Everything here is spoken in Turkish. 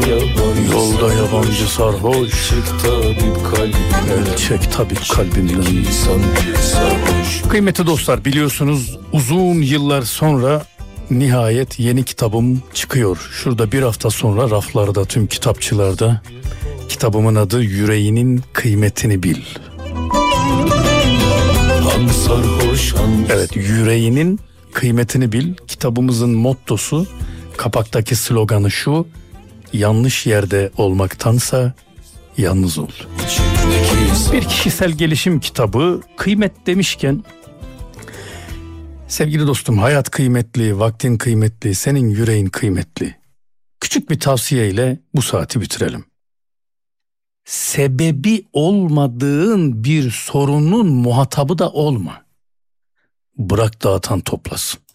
Yolda yabancı sarhoş, çek tabip kalbimden. Kıymetli dostlar, biliyorsunuz uzun yıllar sonra nihayet yeni kitabım çıkıyor. Şurada bir hafta sonra raflarda, tüm kitapçılarda. Kitabımın adı Yüreğinin Kıymetini Bil. Evet, yüreğinin kıymetini bil. Kitabımızın mottosu, kapaktaki sloganı şu: yanlış yerde olmaktansa yalnız ol. Bir kişisel gelişim kitabı. Kıymet demişken, sevgili dostum, hayat kıymetli, vaktin kıymetli, senin yüreğin kıymetli. Küçük bir tavsiyeyle bu saati bitirelim. Sebebi olmadığın bir sorunun muhatabı da olma. Bırak dağıtan toplasın.